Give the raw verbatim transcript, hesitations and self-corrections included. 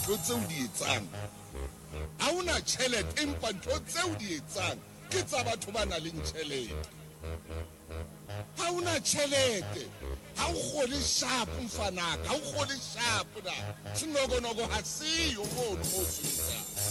ntho tseo di etsang ha una tjhelete empa ntho tseo di etsang ke tsa batho ba nang le tjhelete ha una tjhelete ha o kgole sharp mfanaka ha o kgole sharp na sinokonogo ha siyo mono mo sisa